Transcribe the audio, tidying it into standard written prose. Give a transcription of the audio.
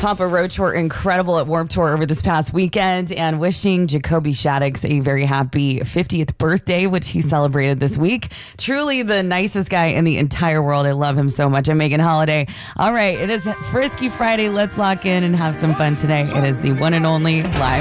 Papa Roach were incredible at Warped Tour over this past weekend, and wishing Jacoby Shaddix a very happy 50th birthday, which he celebrated this week. Truly the nicest guy in the entire world. I love him so much. I'm Megan Holiday. All right, it is Frisky Friday. Let's lock in and have some fun today. It is the one and only live